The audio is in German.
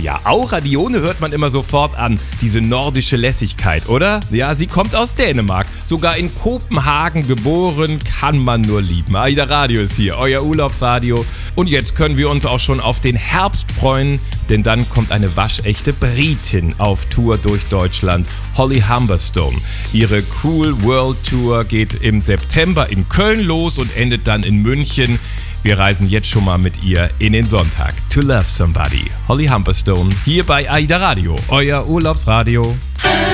ja, Aura Dione hört man immer sofort an. Diese nordische Lässigkeit, oder? Ja, sie kommt aus Dänemark. Sogar in Kopenhagen geboren, kann man nur lieben. AIDA Radio ist hier, euer Urlaubsradio. Und jetzt können wir uns auch schon auf den Herbst freuen, denn dann kommt eine waschechte Britin auf Tour durch Deutschland, Holly Humberstone. Ihre Cruel World Tour geht im September in Köln los und endet dann in München. Wir reisen jetzt schon mal mit ihr in den Sonntag. To Love Somebody, Holly Humberstone, hier bei AIDA Radio, euer Urlaubsradio.